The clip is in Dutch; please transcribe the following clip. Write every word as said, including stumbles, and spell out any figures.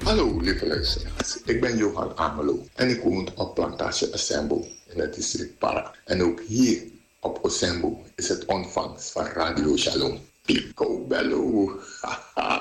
Hallo lieve luisteraars, ik ben Johan Amelo en ik woon op Plantage Osembo in het district Para. En ook hier op Osembo is het ontvangst van Radio Shalom. Pico Bello.